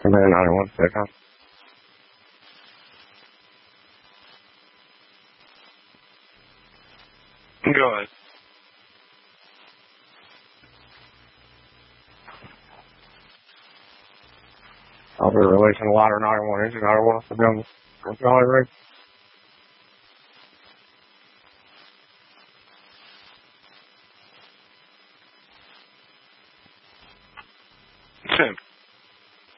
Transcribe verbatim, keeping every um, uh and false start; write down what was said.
And then I don't want to pick up. Go ahead. I'll be releasing a lot of nine one engine. I don't want to go from Jolly Rig. Tim.